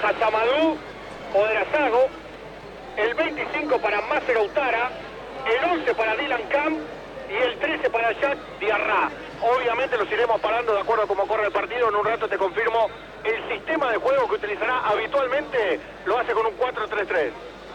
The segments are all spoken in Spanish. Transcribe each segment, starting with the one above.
Hachamadou Oderazago, el 25 para Maser Outara, el 11 para Dylan Camp y el 13 para Jack Diarra. Obviamente los iremos parando de acuerdo a cómo corre el partido. En un rato te confirmo el sistema de juego que utilizará habitualmente. Lo hace con un 4-3-3.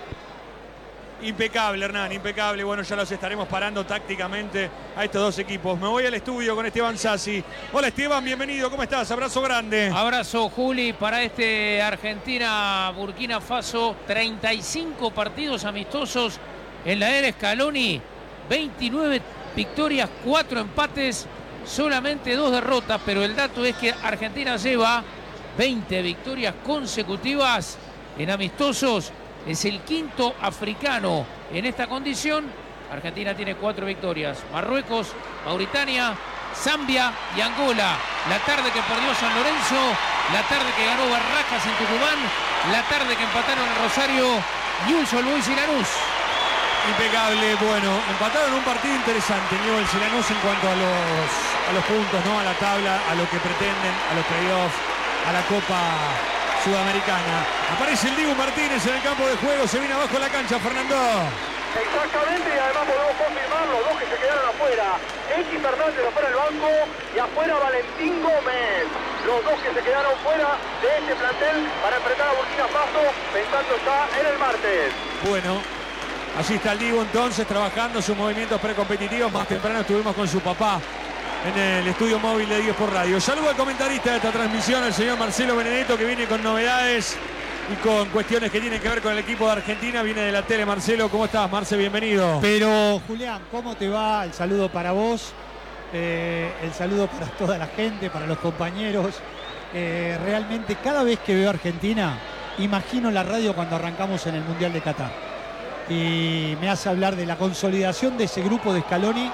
Impecable, Hernán, impecable. Bueno, ya los estaremos parando tácticamente a estos dos equipos. Me voy al estudio con Esteban Sassi. Hola, Esteban, bienvenido. ¿Cómo estás? Abrazo grande. Abrazo, Juli, para este Argentina-Burkina Faso. 35 partidos amistosos en la era Scaloni. 29 victorias, 4 empates, solamente 2 derrotas. Pero el dato es que Argentina lleva 20 victorias consecutivas en amistosos. Es el quinto africano en esta condición. Argentina tiene 4 victorias. Marruecos, Mauritania, Zambia y Angola. La tarde que perdió San Lorenzo, la tarde que ganó Barracas en Tucumán, la tarde que empataron en Rosario Newell's Old Boys y Lanús. Impecable. Bueno, empataron un partido interesante Newell's y Lanús en cuanto a los puntos, ¿no? A la tabla, a lo que pretenden, a los playoffs, a la Copa Sudamericana. Aparece el Dibu Martínez en el campo de juego, se viene abajo la cancha, Fernando. Exactamente, y además podemos confirmar los dos que se quedaron afuera. X Fernández afuera del banco y afuera Valentín Gómez. Los dos que se quedaron fuera de este plantel para enfrentar a Burkina Faso, pensando ya en el martes. Bueno, allí está el Dibu entonces trabajando sus movimientos precompetitivos. Más temprano estuvimos con su papá en el estudio móvil de 10 por Radio. Saludo al comentarista de esta transmisión, el señor Marcelo Benedetto, que viene con novedades y con cuestiones que tienen que ver con el equipo de Argentina. Viene de la tele. Marcelo, ¿cómo estás? Marce, bienvenido. Pero, Julián, ¿cómo te va? El saludo para vos, el saludo para toda la gente, para los compañeros. Realmente, cada vez que veo a Argentina, imagino la radio cuando arrancamos en el Mundial de Qatar. Y me hace hablar de la consolidación de ese grupo de Scaloni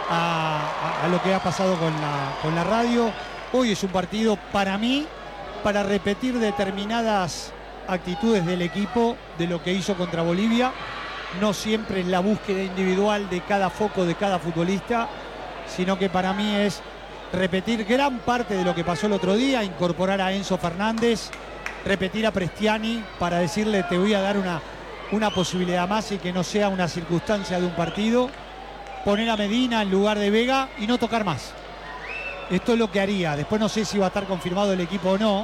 a lo que ha pasado con la radio. Hoy es un partido para mí para repetir determinadas actitudes del equipo de lo que hizo contra Bolivia. No siempre es la búsqueda individual de cada foco de cada futbolista, sino que para mí es repetir gran parte de lo que pasó el otro día, incorporar a Enzo Fernández, repetir a Prestiani para decirle te voy a dar una posibilidad más y que no sea una circunstancia de un partido. Poner a Medina en lugar de Vega y no tocar más. Esto es lo que haría. Después no sé si va a estar confirmado el equipo o no,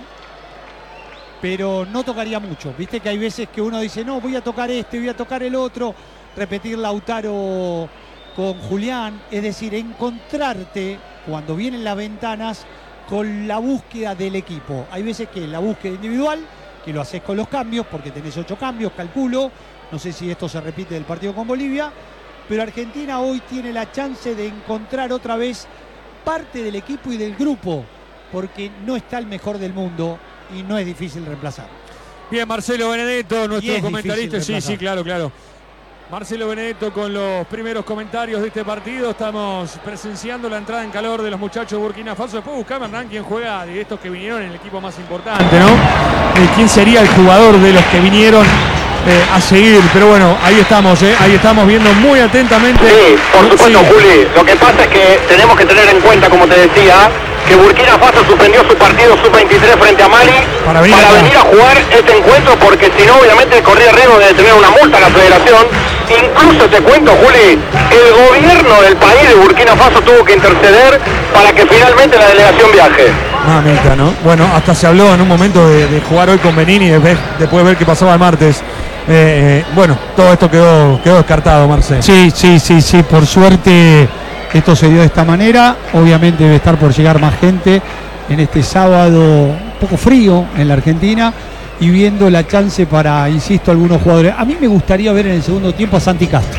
pero no tocaría mucho. Viste que hay veces que uno dice, no, voy a tocar este, voy a tocar el otro. Repetir Lautaro con Julián. Es decir, encontrarte cuando vienen las ventanas con la búsqueda del equipo. Hay veces que la búsqueda individual, que lo haces con los cambios, porque tenés 8 cambios, calculo. No sé si esto se repite del partido con Bolivia. Pero Argentina hoy tiene la chance de encontrar otra vez parte del equipo y del grupo, porque no está el mejor del mundo y no es difícil reemplazar. Bien, Marcelo Benedetto, nuestro comentarista. Sí, claro. Marcelo Benedetto con los primeros comentarios de este partido. Estamos presenciando la entrada en calor de los muchachos de Burkina Faso. Después buscamos, Hernán, quién juega de estos que vinieron en el equipo más importante, ¿no? ¿Quién sería el jugador de los que vinieron a seguir? Pero bueno, ahí estamos viendo muy atentamente. Sí, por supuesto, sí. Juli, lo que pasa es que tenemos que tener en cuenta, como te decía, que Burkina Faso suspendió su partido sub-23 frente a Mali para venir a jugar este encuentro, porque si no, obviamente corría riesgo de tener una multa a la federación. Incluso te cuento, Juli, el gobierno del país de Burkina Faso tuvo que interceder para que finalmente la delegación viaje. Mamita, ¿no? Bueno, hasta se habló en un momento de jugar hoy con Benín y después de ver qué pasaba el martes. Bueno, todo esto quedó descartado, Marcelo. Sí, por suerte esto se dio de esta manera. Obviamente debe estar por llegar más gente en este sábado un poco frío en la Argentina y viendo la chance para, insisto, algunos jugadores. A mí me gustaría ver en el segundo tiempo a Santi Castro,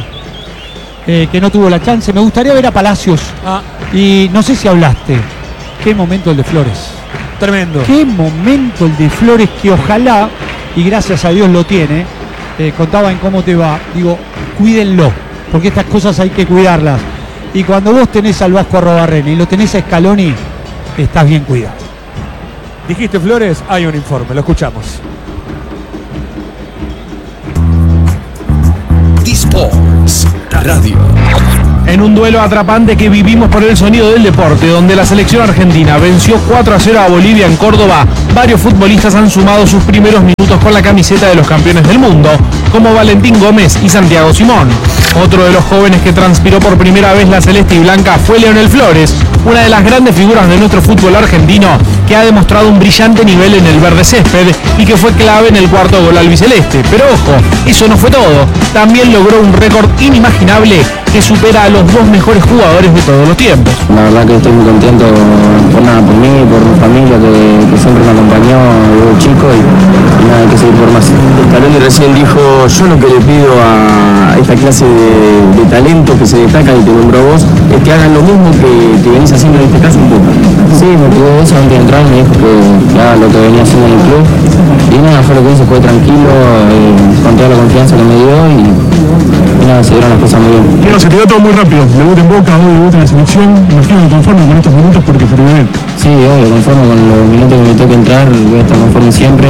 que no tuvo la chance. Me gustaría ver a Palacios. Y no sé si hablaste. Qué momento el de Flores. Tremendo. Qué momento el de Flores, que ojalá, y gracias a Dios lo tiene. Contaba en Cómo te va. Digo, cuídenlo, porque estas cosas hay que cuidarlas. Y cuando vos tenés al Vasco Arrobarrena y lo tenés a Scaloni, estás bien cuidado. Dijiste Flores, hay un informe, lo escuchamos. Sports Radio. En un duelo atrapante que vivimos por el sonido del deporte, donde la selección argentina venció 4-0 a Bolivia en Córdoba, varios futbolistas han sumado sus primeros minutos con la camiseta de los campeones del mundo, como Valentín Gómez y Santiago Simón. Otro de los jóvenes que transpiró por primera vez la celeste y blanca fue Leonel Flores, una de las grandes figuras de nuestro fútbol argentino, que ha demostrado un brillante nivel en el verde césped y que fue clave en el cuarto gol albiceleste. Pero ojo, eso no fue todo, también logró un récord inimaginable que supera a los dos mejores jugadores de todos los tiempos. La verdad que estoy muy contento por mí, por mi familia que siempre me acompañó desde chico y nada, hay que seguir por más. Scaloni recién dijo, yo lo que le pido a esta clase de talento que se destaca y te nombró vos, es que hagan lo mismo que venís haciendo en este caso un poco. Sí, me pidió eso antes de entrar, me dijo que haga lo que venía haciendo en el club y nada, fue lo que hice, fue tranquilo, con toda la confianza que me dio y nada, se dieron las cosas muy bien. Se te dio todo muy rápido, debut en Boca, hoy debut en la selección, imagino que conforme con estos minutos porque fue bien. Sí, obvio, conforme con los minutos que me toque entrar, voy a estar conforme siempre.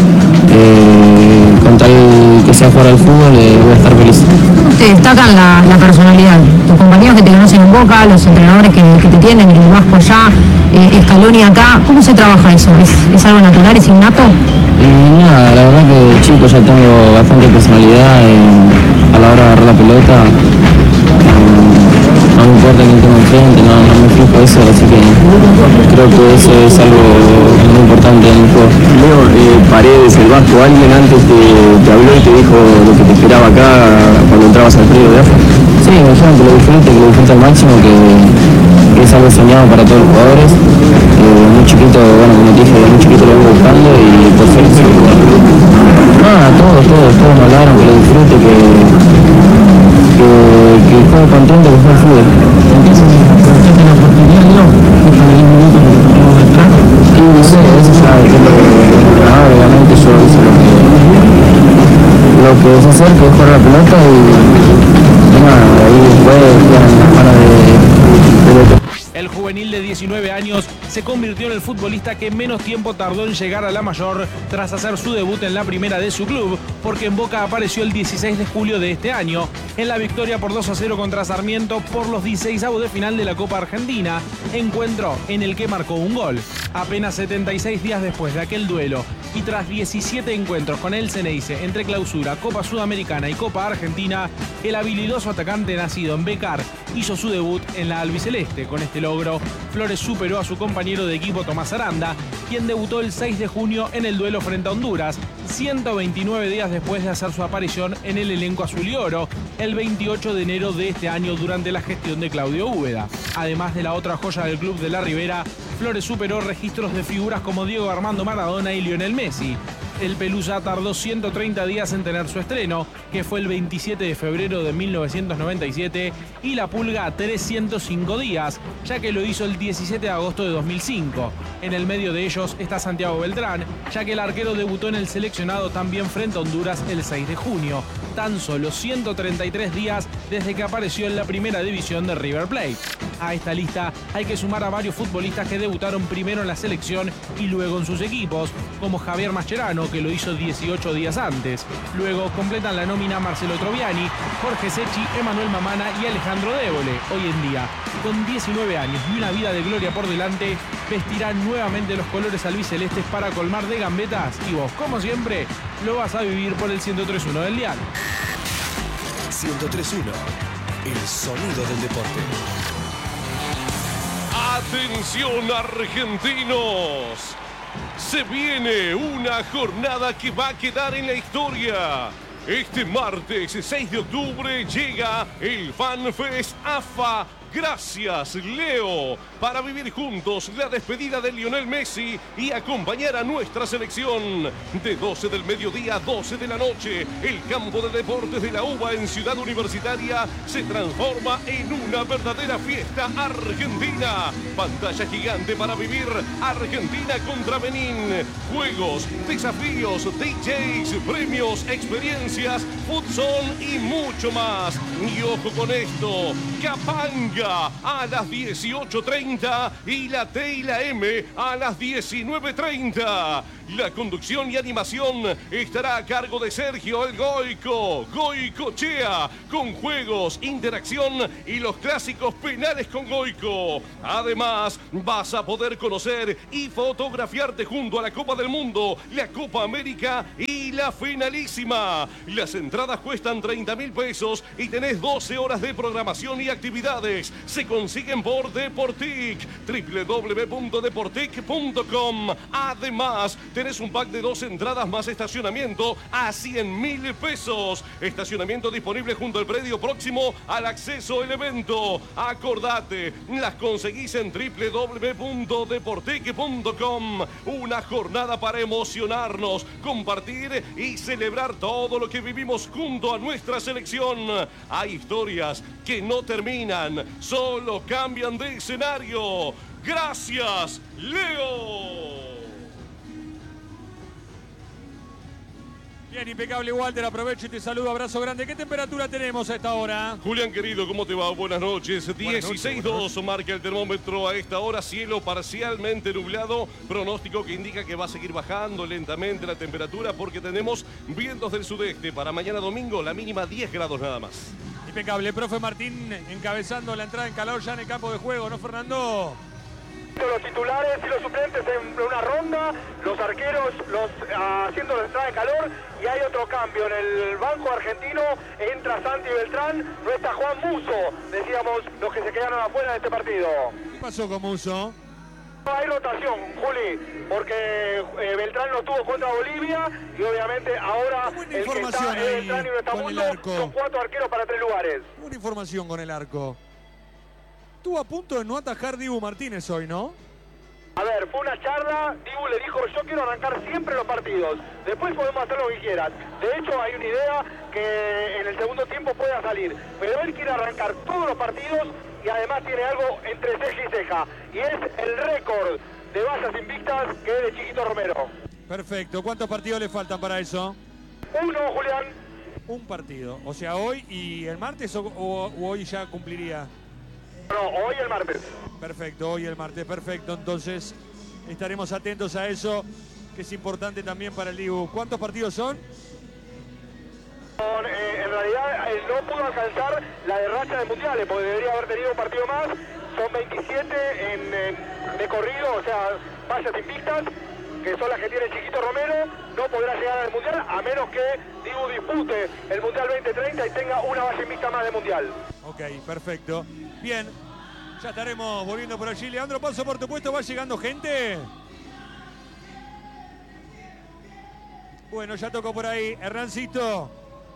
Con tal que sea jugar al fútbol, voy a estar feliz. Te destacan la personalidad, tus compañeros que te conocen en Boca, los entrenadores que te tienen, el Vasco allá, Scaloni acá, ¿cómo se trabaja eso? ¿Es algo natural, es innato? Nada, la verdad que de chico ya tengo bastante personalidad a la hora de agarrar la pelota. No me importa quién tengo enfrente, no me fijo eso, así que creo que eso es algo muy importante en el juego. Leo, Paredes, el Vasco, ¿alguien antes te habló y te dijo lo que te esperaba acá cuando entrabas al predio de AFA? Sí, me dijeron que lo disfrute al máximo, que es algo soñado para todos los jugadores. Muy chiquito, bueno, como te dije, muy chiquito lo vengo buscando y por suerte. Nada, todos me hablaron que lo disfrute, que juego contento, que juego fútbol. Entonces, ¿aprovechaste la oportunidad, Leo? Y no sé, eso ya depende del entrenador, obviamente yo hice lo que es hacer, que es jugar la pelota y nada, ahí después quedan en las manos de El juvenil de 19 años se convirtió en el futbolista que menos tiempo tardó en llegar a la mayor tras hacer su debut en la primera de su club, porque en Boca apareció el 16 de julio de este año en la victoria por 2-0 contra Sarmiento por los 16avos de final de la Copa Argentina, encuentro en el que marcó un gol. Apenas 76 días después de aquel duelo y tras 17 encuentros con el Ceneice entre Clausura, Copa Sudamericana y Copa Argentina, el habilidoso atacante nacido en Becar hizo su debut en la albiceleste. Con este logro, Flores superó a su compañero de equipo Tomás Aranda, quien debutó el 6 de junio en el duelo frente a Honduras, 129 días después de hacer su aparición en el elenco azul y oro, el 28 de enero de este año durante la gestión de Claudio Úbeda. Además de la otra joya del club de la Ribera, Flores superó registros de figuras como Diego Armando Maradona y Lionel Messi. El Pelusa tardó 130 días en tener su estreno, que fue el 27 de febrero de 1997, y la Pulga 305 días, ya que lo hizo el 17 de agosto de 2005. En el medio de ellos está Santiago Beltrán, ya que el arquero debutó en el seleccionado también frente a Honduras el 6 de junio. Tan solo 133 días desde que apareció en la primera división de River Plate. A esta lista hay que sumar a varios futbolistas que debutaron primero en la selección y luego en sus equipos, como Javier Mascherano, que lo hizo 18 días antes. Luego completan la nómina Marcelo Troviani, Jorge Secchi, Emanuel Mamana y Alejandro Débole. Hoy en día, con 19 años y una vida de gloria por delante, vestirán nuevamente los colores albicelestes para colmar de gambetas y vos, como siempre, lo vas a vivir por el 103.1 del dial. 103.1, el sonido del deporte. ¡Atención, argentinos! Se viene una jornada que va a quedar en la historia. Este martes 6 de octubre llega el FanFest AFA. Gracias, Leo, para vivir juntos la despedida de Lionel Messi y acompañar a nuestra selección. De 12 del mediodía a 12 de la noche, el campo de deportes de la UBA en Ciudad Universitaria se transforma en una verdadera fiesta argentina. Pantalla gigante para vivir Argentina contra Benín. Juegos, desafíos, DJs, premios, experiencias, futsal y mucho más. Y ojo con esto, Capanga a las 18:30 y la T y la M a las 19:30. La conducción y animación estará a cargo de Sergio El Goico. Goicochea, con juegos, interacción y los clásicos penales con Goico. Además, vas a poder conocer y fotografiarte junto a la Copa del Mundo, la Copa América y la Finalísima. Las entradas cuestan 30.000 pesos y tenés 12 horas de programación y actividades. Se consiguen por Deportic, www.deportic.com. Además, tenés un pack de 2 entradas más estacionamiento a 100.000 pesos. Estacionamiento disponible junto al predio próximo al acceso al evento. Acordate, las conseguís en www.deportic.com. Una jornada para emocionarnos, compartir y celebrar todo lo que vivimos junto a nuestra selección. Hay historias que no terminan, solo cambian de escenario. Gracias, Leo. Bien, impecable, Walter. Aprovecho y te saludo. Abrazo grande. ¿Qué temperatura tenemos a esta hora? Julián, querido, ¿cómo te va? Buenas noches. 16.2 marca el termómetro a esta hora. Cielo parcialmente nublado. Pronóstico que indica que va a seguir bajando lentamente la temperatura porque tenemos vientos del sudeste. Para mañana domingo, la mínima 10 grados nada más. Impecable. Profe Martín encabezando la entrada en calor ya en el campo de juego, ¿no, Fernando? Los titulares y los suplentes en una ronda, los arqueros haciendo la entrada de calor, y hay otro cambio en el banco argentino. Entra Santi Beltrán, no está Juan Musso, decíamos los que se quedaron afuera de este partido. ¿Qué pasó con Musso? Hay rotación, Juli, porque Beltrán no estuvo contra Bolivia y obviamente ahora el que está es Beltrán y no está Musso. Son 4 arqueros para 3 lugares. Una información con el arco. Estuvo a punto de no atajar Dibu Martínez hoy, ¿no? A ver, fue una charla, Dibu le dijo, yo quiero arrancar siempre los partidos, después podemos hacer lo que quieran. De hecho, hay una idea que en el segundo tiempo pueda salir, pero él quiere arrancar todos los partidos y además tiene algo entre ceja y ceja, y es el récord de vallas invictas que es de Chiquito Romero. Perfecto, ¿cuántos partidos le faltan para eso? 1, Julián. Un partido, o sea, hoy y el martes o hoy ya cumpliría. No, hoy el martes. Perfecto, hoy el martes, perfecto. Entonces estaremos atentos a eso, que es importante también para el Dibu. ¿Cuántos partidos son? En realidad no pudo alcanzar la de racha de mundiales, porque debería haber tenido un partido más. Son 27 de corrido, o sea, vallas invictas, que son las que tiene Chiquito Romero. No podrá llegar al mundial a menos que Dibu dispute el mundial 2030 y tenga una valla invicta más de mundial. Ok, perfecto. Bien, ya estaremos volviendo por allí. Leandro, paso por tu puesto, ¿va llegando gente? Bueno, ya tocó por ahí. Hernancito.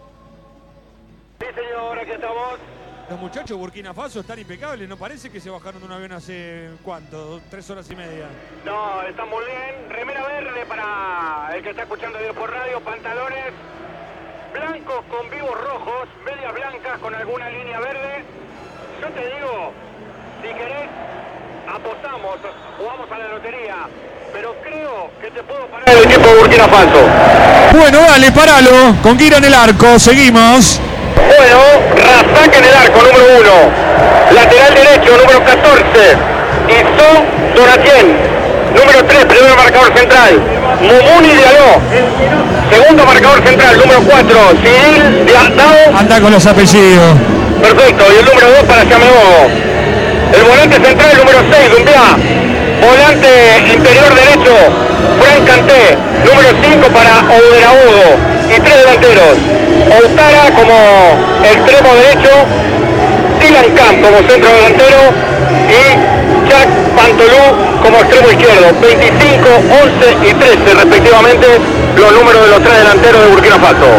Sí, señor, aquí estamos. Los muchachos de Burkina Faso están impecables. ¿No parece que se bajaron de un avión hace, ¿cuánto? 3 horas y media. No, están muy bien. Remera verde para el que está escuchando video por radio. Pantalones blancos con vivos rojos. Medias blancas con alguna línea verde. Yo te digo, si querés, apostamos, jugamos a la lotería, pero creo que te puedo parar el equipo de Burkina Faso. Bueno, dale, paralo. Con Guira en el arco, seguimos. Bueno, Razak en el arco, número 1. Lateral derecho, número 14. Iso Donatien. Número 3, primer marcador central. Mumuni Diallo. Segundo marcador central, número 4. Cyril Diandao. Anda con los apellidos. Perfecto, y el número 2 para Chameau. El volante central, número 6, Dumbia. Volante interior derecho, Frank Kanté. Número 5 para Ouderaudo. Y 3 delanteros. Outara como extremo derecho, Dylan Camp como centro delantero y Jack Pantolú como extremo izquierdo. 25, 11 y 13 respectivamente los números de los 3 delanteros de Burkina Faso.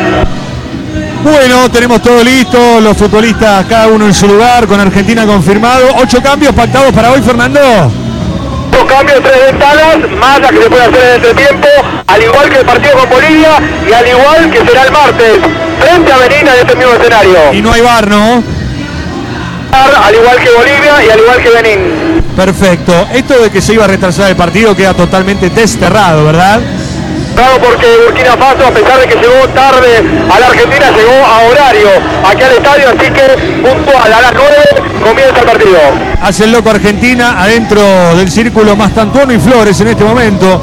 Bueno, tenemos todo listo, los futbolistas cada uno en su lugar, con Argentina confirmado. 8 cambios pactados para hoy, Fernando. 8 cambios, 3 ventanas, más las que se puede hacer en el entretiempo, al igual que el partido con Bolivia y al igual que será el martes, frente a Benín en este mismo escenario. Y no hay VAR, ¿no? Al igual que Bolivia y al igual que Benín. Perfecto. Esto de que se iba a retrasar el partido queda totalmente desterrado, ¿verdad? Claro, porque Burkina Faso, a pesar de que llegó tarde a la Argentina, llegó a horario aquí al estadio, así que puntual a las 9 comienza el partido. Hace el loco Argentina adentro del círculo Mastantuono y Flores en este momento.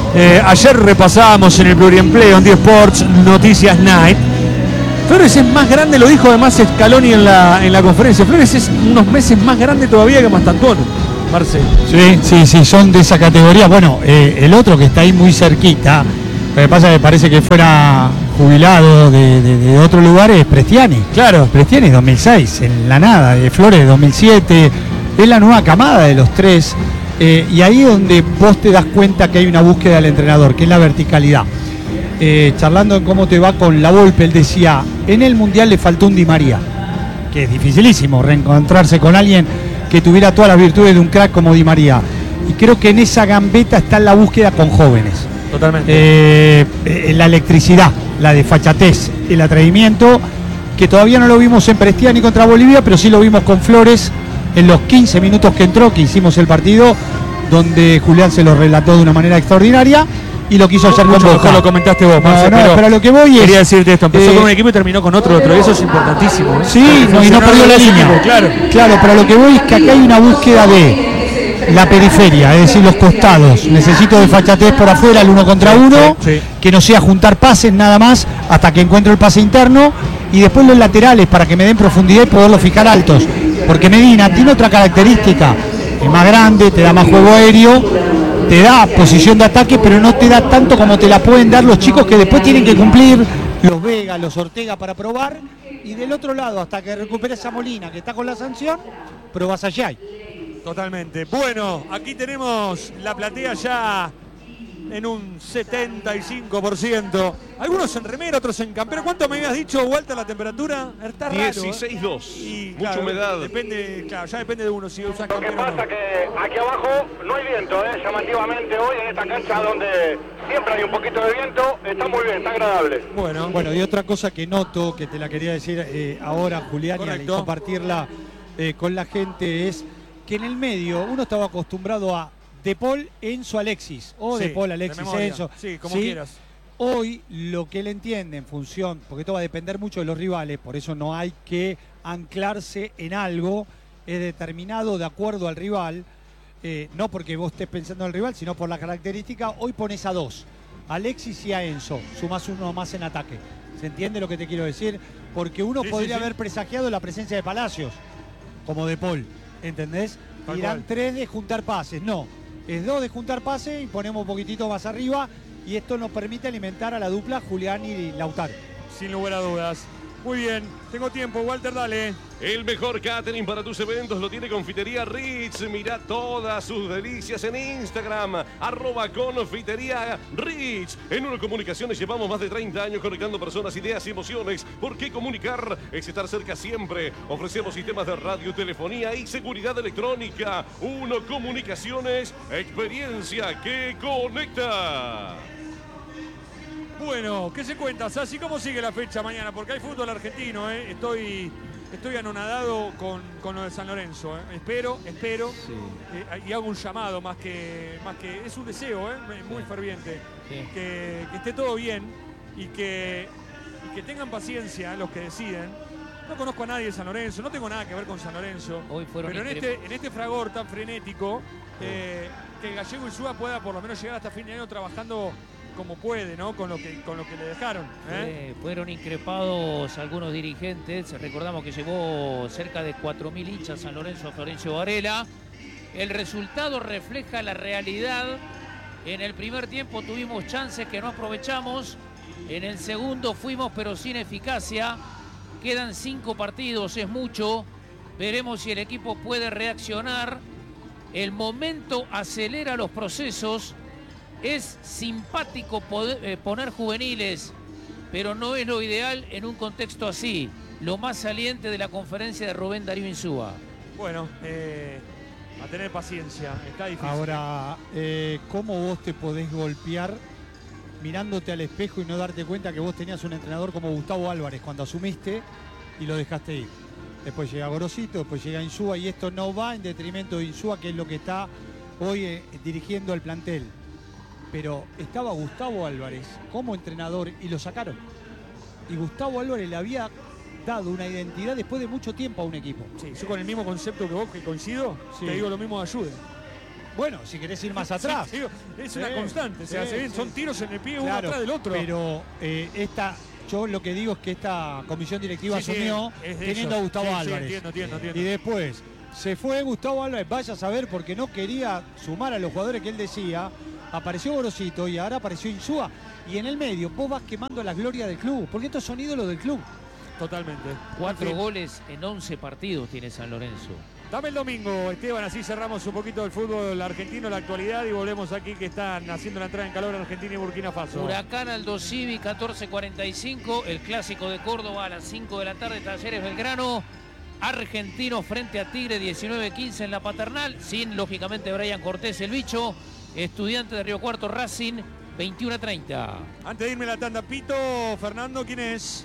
Ayer repasábamos en el Pluriempleo, en 10 Sports, Noticias Night. Flores es más grande, lo dijo además Scaloni en la conferencia. Flores es unos meses más grande todavía que Mastantuono, Marcelo. Sí, son de esa categoría. Bueno, el otro que está ahí muy cerquita, lo que pasa es que parece que fuera jubilado de otro lugar, es Prestiani. Claro. Prestiani 2006, en la nada, de Flores 2007, es la nueva camada de los tres. Y ahí es donde vos te das cuenta que hay una búsqueda del entrenador, que es la verticalidad. Charlando en cómo te va con la Volpe, él decía, en el Mundial le faltó un Di María, que es dificilísimo reencontrarse con alguien que tuviera todas las virtudes de un crack como Di María. Y creo que en esa gambeta está la búsqueda con jóvenes. Totalmente. La electricidad, la desfachatez, el atrevimiento, que todavía no lo vimos en Prestiani contra Bolivia, pero sí lo vimos con Flores en los 15 minutos que entró, que hicimos el partido, donde Julián se lo relató de una manera extraordinaria. Y lo quiso hacer mucho mejor lo comentaste vos, Marcelo. No, pero lo que voy es... Quería decirte esto, empezó con un equipo y terminó con otro, y eso es importantísimo. Sí, y no perdió la línea. Claro, pero lo que voy es que acá hay una búsqueda de la periferia, es decir, los costados. Necesito desfachatez por afuera, el 1 contra 1, que no sea juntar pases nada más, hasta que encuentro el pase interno, y después los laterales para que me den profundidad y poderlos fijar altos. Porque Medina tiene otra característica, es más grande, te da más juego aéreo, te da posición de ataque, pero no te da tanto como te la pueden dar los chicos que después tienen que cumplir, los Vega, los Ortega para probar, y del otro lado, hasta que recuperes a Molina, que está con la sanción, probás allá. Totalmente. Bueno, aquí tenemos la platea ya en un 75%. Algunos en remera, otros en campera. ¿Cuánto me habías dicho, Walter, la temperatura? Está raro. 16.2. Mucha humedad. Depende, claro, ya depende de uno si usa campera. Lo que pasa que aquí abajo no hay viento, llamativamente hoy en esta cancha donde siempre hay un poquito de viento, está muy bien, está agradable. Bueno, y otra cosa que noto, que te la quería decir ahora, Julián, y compartirla con la gente, es que en el medio uno estaba acostumbrado a De Paul, Enzo, Alexis, o De Paul, Alexis, Enzo. Sí, como quieras. Hoy lo que él entiende en función, porque esto va a depender mucho de los rivales, por eso no hay que anclarse en algo, es determinado de acuerdo al rival, no porque vos estés pensando en el rival, sino por la característica. Hoy pones a 2, Alexis y a Enzo, sumás uno más en ataque. ¿Se entiende lo que te quiero decir? Porque uno podría haber presagiado la presencia de Palacios, como De Paul, ¿entendés? Irán 3 de juntar pases, no. Es 2 de juntar pases y ponemos un poquitito más arriba, y esto nos permite alimentar a la dupla Julián y Lautaro. Sin lugar a dudas. Muy bien, tengo tiempo, Walter, dale. El mejor catering para tus eventos lo tiene Confitería Ritz. Mirá todas sus delicias en Instagram, @Confitería Ritz. En Uno Comunicaciones llevamos más de 30 años conectando personas, ideas y emociones. Porque comunicar es estar cerca siempre. Ofrecemos sistemas de radio, telefonía y seguridad electrónica. Uno Comunicaciones, experiencia que conecta. Bueno, ¿qué se cuenta, Sassi? ¿Cómo sigue la fecha mañana? Porque hay fútbol argentino, ¿eh? Estoy anonadado con lo de San Lorenzo, ¿eh? Espero, sí. Y hago un llamado más que es un deseo, muy ferviente, que esté todo bien y que tengan paciencia los que deciden. No conozco a nadie de San Lorenzo, no tengo nada que ver con San Lorenzo, pero en este fragor tan frenético, que Gallego y Súa pueda por lo menos llegar hasta fin de año trabajando como puede, ¿no? Con lo que le dejaron. Fueron increpados algunos dirigentes. Recordamos que llevó cerca de 4.000 hinchas San Lorenzo a Florencio Varela. El resultado refleja la realidad. En el primer tiempo tuvimos chances que no aprovechamos. En el segundo fuimos, pero sin eficacia. Quedan 5 partidos, es mucho. Veremos si el equipo puede reaccionar. El momento acelera los procesos. Es simpático poner juveniles, pero no es lo ideal en un contexto así. Lo más saliente de la conferencia de Rubén Darío Insúa. Bueno, a tener paciencia, está difícil. Ahora, ¿cómo vos te podés golpear mirándote al espejo y no darte cuenta que vos tenías un entrenador como Gustavo Álvarez cuando asumiste y lo dejaste ir? Después llega Gorosito, después llega Insúa, y esto no va en detrimento de Insúa, que es lo que está hoy dirigiendo el plantel. Pero estaba Gustavo Álvarez como entrenador y lo sacaron. Y Gustavo Álvarez le había dado una identidad después de mucho tiempo a un equipo. Sí, yo con el mismo concepto que vos, que coincido, te digo lo mismo de Ayude. Bueno, si querés ir más atrás. Sí, es una constante, se hace bien, son tiros en el pie uno atrás del otro. Pero yo lo que digo es que esta comisión directiva asumió teniendo a Gustavo Álvarez. Entiendo. Y después se fue Gustavo Álvarez, vaya a saber, porque no quería sumar a los jugadores que él decía. Apareció Gorosito y ahora apareció Insúa. Y en el medio vos vas quemando la gloria del club, porque estos son ídolos del club. Totalmente. 4 goles en 11 partidos tiene San Lorenzo. Dame el domingo, Esteban, así cerramos un poquito del fútbol argentino, la actualidad, y volvemos aquí que están haciendo la entrada en calor Argentina y Burkina Faso. Huracán Aldo Civi, 14:45. El clásico de Córdoba a las 5 de la tarde, Talleres Belgrano. Argentino frente a Tigre, 19:15 en la Paternal. Sin, lógicamente, Brian Cortés, el bicho. Estudiante de Río Cuarto, Racing, 21:30. Antes de irme a la tanda, Pito, Fernando, ¿quién es?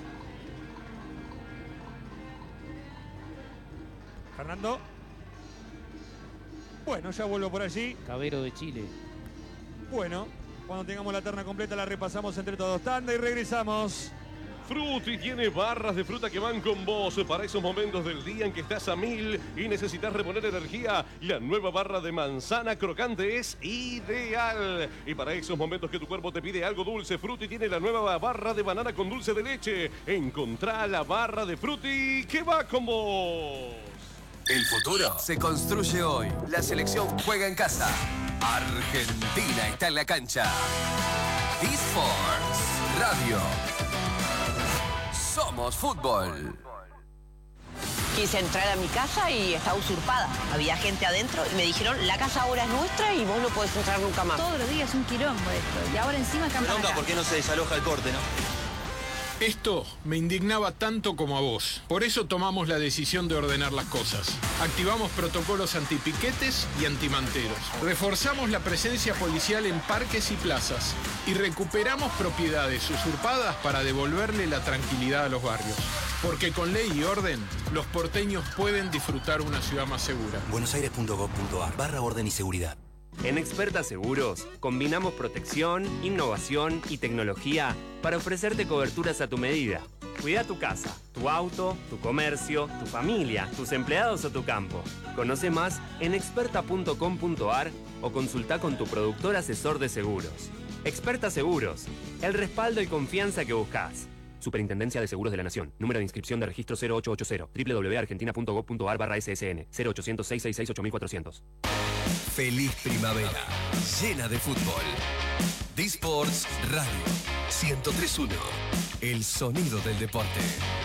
Fernando. Bueno, ya vuelvo por allí. Cabero de Chile. Bueno, cuando tengamos la terna completa la repasamos entre todos. Tanda y regresamos. Fruti tiene barras de fruta que van con vos para esos momentos del día en que estás a 1000 y necesitas reponer energía. La nueva barra de manzana crocante es ideal. Y para esos momentos que tu cuerpo te pide algo dulce, Fruti tiene la nueva barra de banana con dulce de leche. Encontrá la barra de Fruti que va con vos. El futuro se construye hoy. La selección juega en casa. Argentina está en la cancha. Esports Radio. Somos fútbol. Quise entrar a mi casa y estaba usurpada. Había gente adentro y me dijeron, la casa ahora es nuestra y vos no podés entrar nunca más. Todos los días un quilombo esto. Y ahora encima acá. ¿Por qué no se desaloja el corte, no? Esto me indignaba tanto como a vos. Por eso tomamos la decisión de ordenar las cosas. Activamos protocolos antipiquetes y antimanteros. Reforzamos la presencia policial en parques y plazas. Y recuperamos propiedades usurpadas para devolverle la tranquilidad a los barrios. Porque con ley y orden, los porteños pueden disfrutar una ciudad más segura. buenosaires.gov.ar/orden y seguridad. En Experta Seguros, combinamos protección, innovación y tecnología para ofrecerte coberturas a tu medida. Cuida tu casa, tu auto, tu comercio, tu familia, tus empleados o tu campo. Conoce más en experta.com.ar o consulta con tu productor asesor de seguros. Experta Seguros, el respaldo y confianza que buscas. Superintendencia de Seguros de la Nación. Número de inscripción de registro 0880. www.argentina.gov.ar/ssn. 0800-666-8400. Feliz primavera, llena de fútbol. Esports Radio 103.1. El sonido del deporte.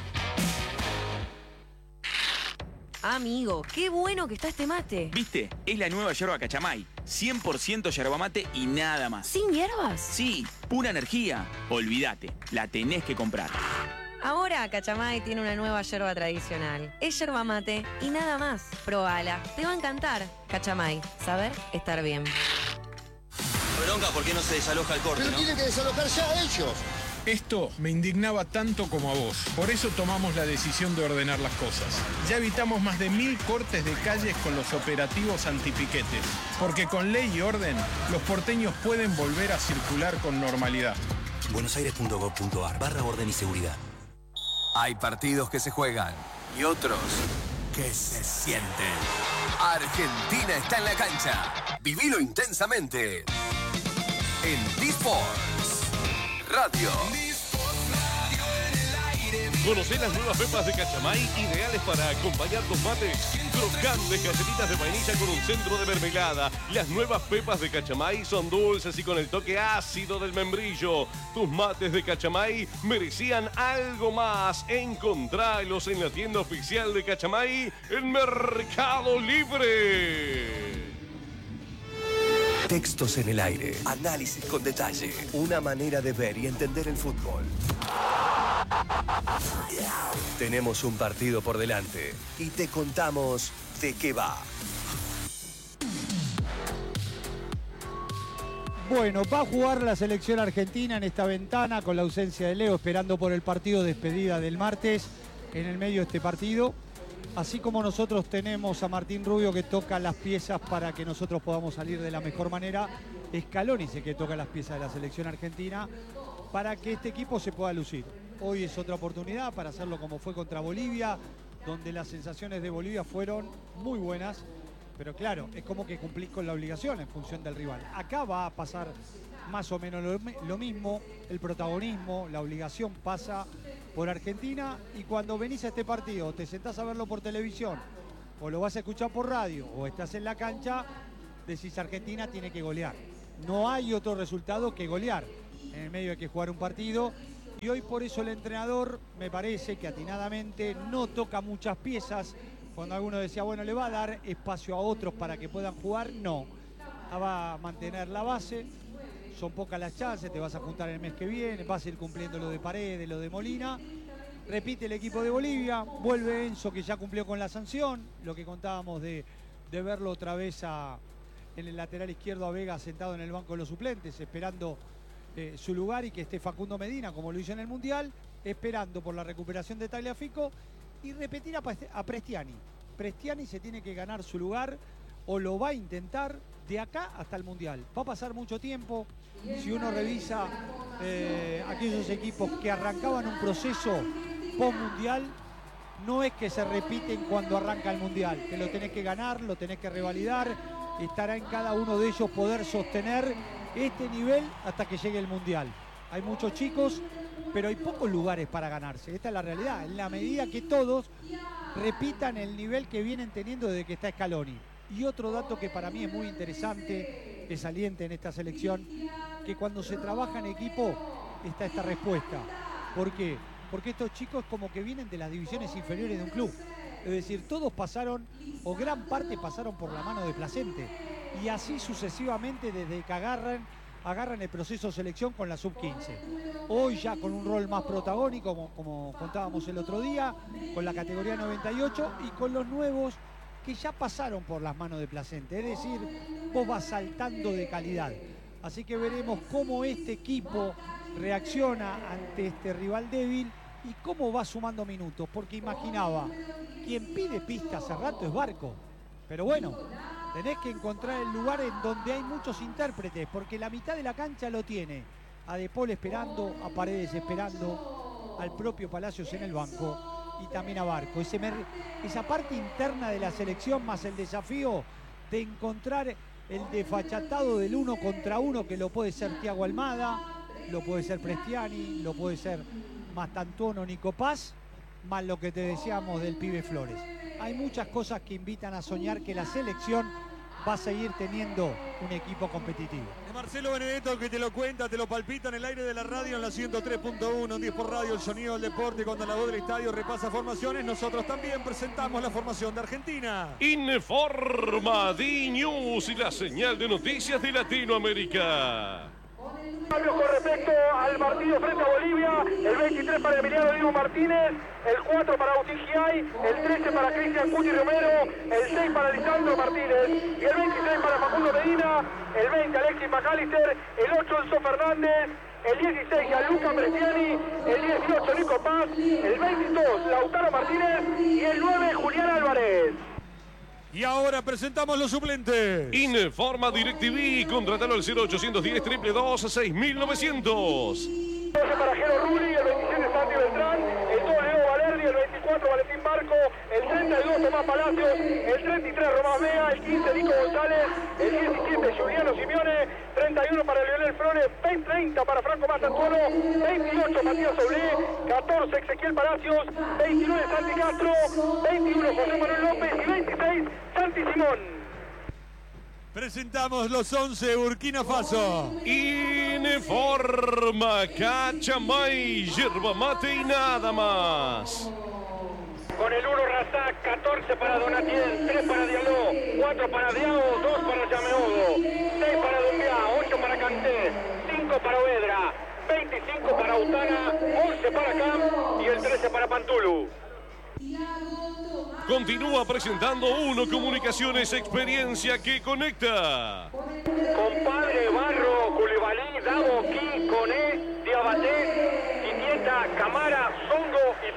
Amigo, qué bueno que está este mate. ¿Viste? Es la nueva yerba Cachamay. 100% yerba mate y nada más. ¿Sin hierbas? Sí, pura energía. Olvídate, la tenés que comprar. Ahora Cachamay tiene una nueva yerba tradicional. Es yerba mate y nada más. Probala, te va a encantar. Cachamay, saber estar bien. Bronca, ¿por qué no se desaloja el corte? Pero tienen que desalojar ya ellos. Esto me indignaba tanto como a vos. Por eso tomamos la decisión de ordenar las cosas. Ya evitamos más de 1000 cortes de calles con los operativos antipiquetes. Porque con ley y orden, los porteños pueden volver a circular con normalidad. buenosaires.gov.ar/orden y seguridad. Hay partidos que se juegan y otros que se sienten. Argentina está en la cancha. Vivilo intensamente. En Esports Radio. Conocé las nuevas pepas de Cachamay, ideales para acompañar tus mates. Crocantes galletitas de vainilla con un centro de mermelada. Las nuevas pepas de Cachamay son dulces y con el toque ácido del membrillo. Tus mates de Cachamay merecían algo más. Encontralos en la tienda oficial de Cachamay en Mercado Libre. Textos en el aire. Análisis con detalle. Una manera de ver y entender el fútbol. Tenemos un partido por delante y te contamos de qué va. Bueno, va a jugar la selección argentina en esta ventana con la ausencia de Leo, esperando por el partido de despedida del martes en el medio de este partido. Así como nosotros tenemos a Martín Rubio que toca las piezas para que nosotros podamos salir de la mejor manera, Scaloni es el que toca las piezas de la selección argentina para que este equipo se pueda lucir. Hoy es otra oportunidad para hacerlo como fue contra Bolivia, donde las sensaciones de Bolivia fueron muy buenas pero claro, es como que cumplís con la obligación en función del rival. Acá va a pasar más o menos lo mismo, el protagonismo, la obligación pasa por Argentina, y cuando venís a este partido, te sentás a verlo por televisión, o lo vas a escuchar por radio, o estás en la cancha, decís Argentina tiene que golear. No hay otro resultado que golear. En el medio hay que jugar un partido, y hoy por eso el entrenador, me parece que atinadamente no toca muchas piezas. Cuando alguno decía, bueno, le va a dar espacio a otros para que puedan jugar, no. Va a mantener la base, son pocas las chances, te vas a juntar el mes que viene, vas a ir cumpliendo lo de Paredes, lo de Molina. Repite el equipo de Bolivia, vuelve Enzo, que ya cumplió con la sanción, lo que contábamos de verlo otra vez en el lateral izquierdo a Vega sentado en el banco de los suplentes, esperando su lugar, y que esté Facundo Medina, como lo hizo en el Mundial, esperando por la recuperación de Tagliafico, y repetir a Prestiani. Prestiani se tiene que ganar su lugar, o lo va a intentar de acá hasta el Mundial. Va a pasar mucho tiempo. Si uno revisa aquellos equipos que arrancaban un proceso post-Mundial, no es que se repiten cuando arranca el Mundial, que lo tenés que ganar, lo tenés que revalidar, estará en cada uno de ellos poder sostener este nivel hasta que llegue el Mundial. Hay muchos chicos, pero hay pocos lugares para ganarse. Esta es la realidad, en la medida que todos repitan el nivel que vienen teniendo desde que está Scaloni. Y otro dato que para mí es muy interesante, es saliente en esta selección, que cuando se trabaja en equipo está esta respuesta. ¿Por qué? Porque estos chicos como que vienen de las divisiones inferiores de un club. Es decir, todos pasaron, o gran parte pasaron por la mano de Placente. Y así sucesivamente desde que agarran el proceso de selección con la sub-15. Hoy ya con un rol más protagónico, como contábamos el otro día, con la categoría 98 y con los nuevos que ya pasaron por las manos de Placente. Es decir, vos vas saltando de calidad. Así que veremos cómo este equipo reacciona ante este rival débil y cómo va sumando minutos. Porque imaginaba, quien pide pista hace rato es Barco. Pero bueno, tenés que encontrar el lugar en donde hay muchos intérpretes, porque la mitad de la cancha lo tiene a De Paul esperando, a Paredes esperando, al propio Palacios en el banco y también a Barco. Esa parte interna de la selección, más el desafío de encontrar el desfachatado del 1 contra 1, que lo puede ser Thiago Almada, lo puede ser Prestiani, lo puede ser Mastantuono, Nico Paz, más lo que te decíamos del pibe Flores. Hay muchas cosas que invitan a soñar que la selección va a seguir teniendo un equipo competitivo. Es Marcelo Benedetto el que te lo cuenta, te lo palpita en el aire de la radio en la 103.1, en 10 por radio, el sonido del deporte. Cuando la voz del estadio repasa formaciones, nosotros también presentamos la formación de Argentina. Informa D-News y la señal de noticias de Latinoamérica. Cambio con respecto al partido frente a Bolivia, el 23 para Emiliano Diego Martínez, el 4 para Agustín Giay, el 13 para Cristian Cuti Romero, el 6 para Lisandro Martínez y el 26 para Facundo Medina, el 20 Alexis McAllister, el 8 Enzo Fernández, el 16 Gianluca Prestiani, el 18 Nico Paz, el 22 Lautaro Martínez y el 9 Julián Álvarez. Y ahora presentamos los suplentes. Informa DirecTV, contratalo al 0810 222 6900. 12 para Jero Rulli, el 27 Santi Beltrán, el 2 Leo Valerdi, el 24 Valentín Barco, el 32 Tomás Palacios, el 33 Román Vega, el 15 Nico González, el 17 Juliano Simeone, 31 para Lionel Flores, 30 para Franco Mastantuono, 28 Matías Oblé, 14 Ezequiel Palacios, 29 Santi Castro, 21 José Manuel López y 26 Santi Simón. Presentamos los 11 Burkina Faso. Informa Cachamay, yerba mate y nada más. Con el 1 Razak, 14 para Donatiel, 3 para Diallo, 4 para Diao, 2 para Yameodo, 6 para Dumbiá, 8 para Canté, 5 para Oedra, 25 para Utana, 11 para Cam y el 13 para Pantulu. Continúa presentando Uno Comunicaciones, experiencia que conecta. Compadre, Barro, Culibalí, Davo, Ki, Coné, Diabaté, Titieta, Camara, Zongo y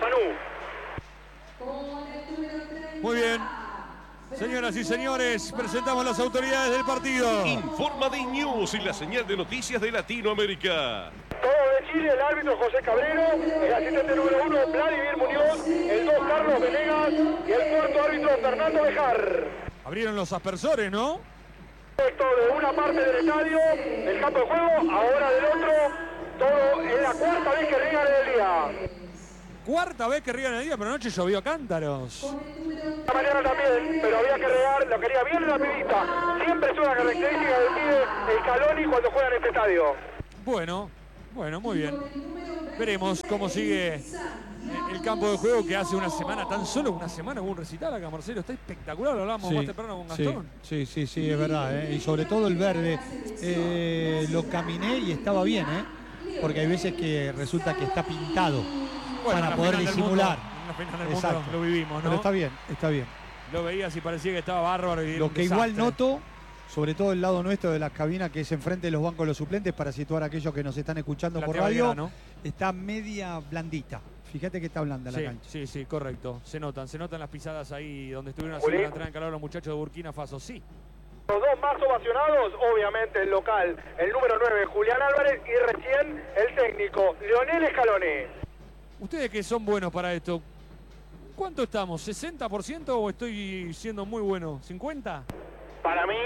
Panú. Muy bien. Señoras y señores, presentamos las autoridades del partido. Informa D-News y la señal de noticias de Latinoamérica. Todo de Chile, el árbitro José Cabrero, el asistente número 1 Vladimir Muñoz, el 2 Carlos Venegas y el cuarto árbitro Fernando Bejar. Abrieron los aspersores, ¿no? Esto de una parte del estadio, del campo de juego, ahora del otro, todo es la cuarta vez que riegan en el día. Cuarta vez que riegan en el día, pero anoche llovió a cántaros. La mañana también, pero había que regar, lo quería bien rapidita. Siempre es una característica del pibe Scaloni cuando juega en este estadio. Bueno, muy bien. Veremos cómo sigue el campo de juego, que hace una semana, tan solo una semana hubo un recital acá, Marcelo. Está espectacular, lo hablábamos más temprano con Gastón. Sí, es verdad, y sobre todo el verde. Lo caminé y estaba bien, porque hay veces que resulta que está pintado para poder disimular. En la final del mundo lo vivimos, ¿no? Pero está bien. Lo veías y parecía que estaba bárbaro. Y lo que igual noto, sobre todo el lado nuestro de las cabinas, que es enfrente de los bancos de los suplentes, para situar a aquellos que nos están escuchando por radio, ¿no? Está media blandita. Fíjate que está blanda la cancha. Sí, correcto. Se notan las pisadas ahí donde estuvieron haciendo la entrada en calor los muchachos de Burkina Faso. Sí. Los dos más ovacionados, obviamente el local, el número 9, Julián Álvarez, y recién el técnico, Lionel Scaloni. Ustedes que son buenos para esto, ¿cuánto estamos? ¿60% o estoy siendo muy bueno? ¿50? Para mí,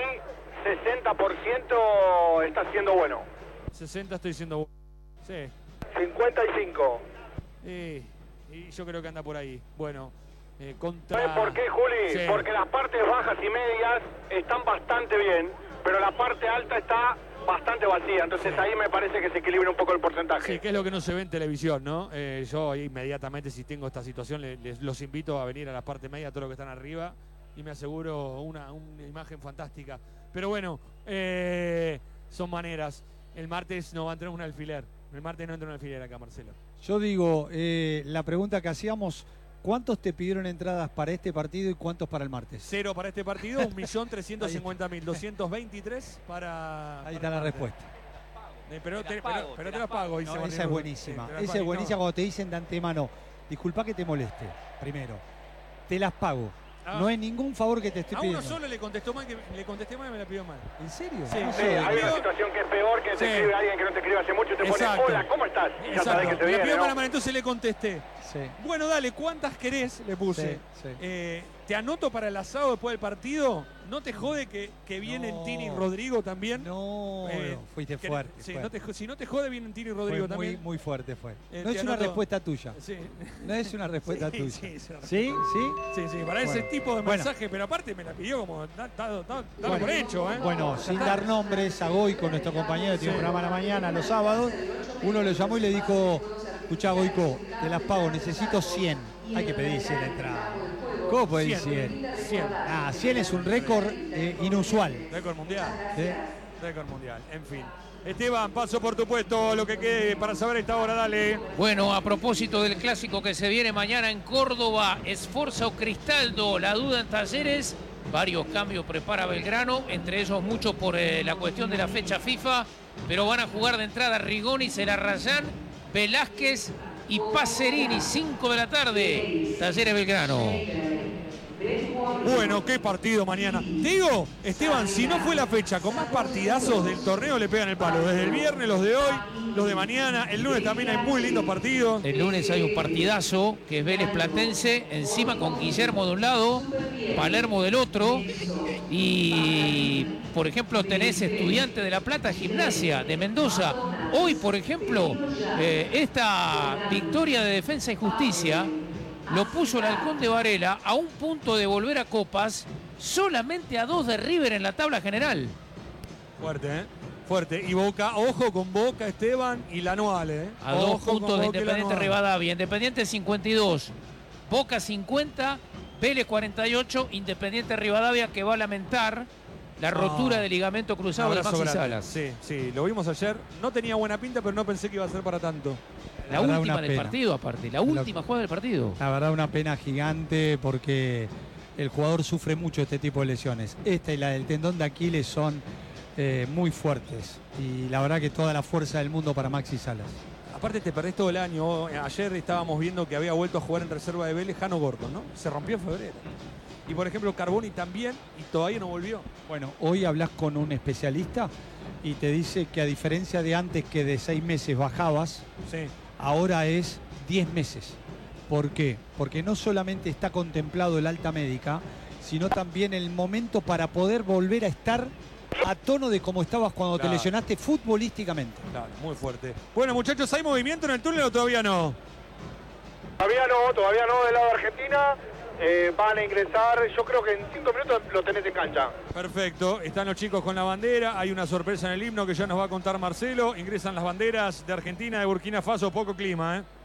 60% está siendo bueno. 60 estoy siendo bueno. Sí. 55. Y yo creo que anda por ahí. Bueno, ¿sabes por qué, Juli? Sí. Porque las partes bajas y medias están bastante bien, pero la parte alta está bastante vacía. Entonces ahí me parece que se equilibra un poco el porcentaje. Sí, que es lo que no se ve en televisión, ¿no? Yo inmediatamente, si tengo esta situación, los invito a venir a la parte media, todos los que están arriba, y me aseguro una imagen fantástica. Pero bueno, son maneras. El martes no va a entrar un alfiler. El martes no entra un alfiler acá, Marcelo. Yo digo, la pregunta que hacíamos, ¿cuántos te pidieron entradas para este partido y cuántos para el martes? 0 para este partido, 1.350.000. 223 para... Ahí está la respuesta. Pero te las pago. No, esa es buenísima. Esa es buenísima cuando te dicen de antemano, disculpa que te moleste, primero. Te las pago. No hay ningún favor que te esté pidiendo. A uno solo le contesté mal y me la pidió mal. ¿En serio? Sí. Hay una situación que es peor, que te escribe alguien que no te escribe hace mucho y te pone, hola, ¿cómo estás? Ya sabes que te viene, pidió mal, entonces le contesté. Sí. Bueno, dale, ¿cuántas querés? Le puse. Sí. ¿Te anoto para el asado después del partido? ¿No te jode que vienen Tini y Rodrigo también? No, fuiste fuerte. Sí, si no te jode, vienen Tini y Rodrigo también. Muy fuerte fue. No es una respuesta tuya. Sí. No es una respuesta tuya. Sí, para ese tipo de mensaje, pero aparte me la pidió como dado por hecho. Bueno, sin dar nombres, a Goico, nuestro compañero que tiene un programa a la mañana, los sábados, uno lo llamó y le dijo, escuchá, Goico, te las pago, necesito 100. Hay que pedir 100 entradas. ¿Cómo podés decir 100? 100 es un récord inusual. Récord mundial. Récord mundial, en fin. Esteban, paso por tu puesto, lo que quede para saber esta hora, dale. Bueno, a propósito del clásico que se viene mañana en Córdoba, Sforza o Cristaldo, la duda en Talleres, varios cambios prepara Belgrano, entre ellos mucho por la cuestión de la fecha FIFA, pero van a jugar de entrada Rigoni, Celarrayán, Velázquez y Pacerini, 5 de la tarde, Talleres Belgrano. Bueno, qué partido mañana. Te digo, Esteban, si no fue la fecha con más partidazos del torneo, le pegan el palo. Desde el viernes, los de hoy, los de mañana. El lunes también hay muy lindos partidos. El lunes hay un partidazo que es Vélez Platense, encima con Guillermo de un lado, Palermo del otro. Y, por ejemplo, tenés Estudiantes de La Plata, Gimnasia de Mendoza. Hoy, por ejemplo, esta victoria de Defensa y Justicia lo puso el Halcón de Varela a un punto de volver a Copas, solamente a 2 de River en la tabla general. Fuerte, Fuerte. Y Boca, ojo con Boca, Esteban, y Lanús, A 2 puntos de Independiente Rivadavia. Independiente 52, Boca 50, Vélez 48, Independiente Rivadavia, que va a lamentar la rotura de ligamento cruzado de Maxi Salas. Sí, lo vimos ayer. No tenía buena pinta, pero no pensé que iba a ser para tanto. La última del partido, aparte. La última jugada del partido. La verdad, una pena gigante porque el jugador sufre mucho este tipo de lesiones. Esta y la del tendón de Aquiles son muy fuertes. Y la verdad que toda la fuerza del mundo para Maxi Salas. Aparte te perdés todo el año. Ayer estábamos viendo que había vuelto a jugar en reserva de Vélez Jano Gordon, ¿no? Se rompió en febrero. Y por ejemplo Carboni también, y todavía no volvió. Bueno, hoy hablas con un especialista y te dice que a diferencia de antes, que de 6 meses bajabas, ahora es 10 meses. ¿Por qué? Porque no solamente está contemplado el alta médica, sino también el momento para poder volver a estar a tono de cómo estabas cuando te lesionaste futbolísticamente. Claro, muy fuerte. Bueno, muchachos, ¿hay movimiento en el túnel o todavía no? Todavía no del lado de Argentina. Van a ingresar, yo creo que en 5 minutos lo tenés en cancha. Perfecto, están los chicos con la bandera, hay una sorpresa en el himno que ya nos va a contar Marcelo. Ingresan las banderas de Argentina, de Burkina Faso, poco clima,